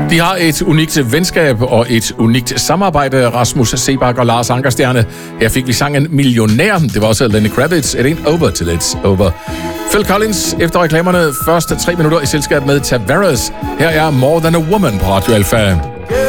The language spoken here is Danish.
De har et unikt venskab og et unikt samarbejde, Rasmus Seebach og Lars Ankerstjerne. Her fik vi sangen Millionær. Det var også Lenny Kravitz. It ain't over till it's over. Phil Collins efter reklamerne. Første 3 minutter i selskab med Tavares. Her er More Than a Woman på Radio Alpha.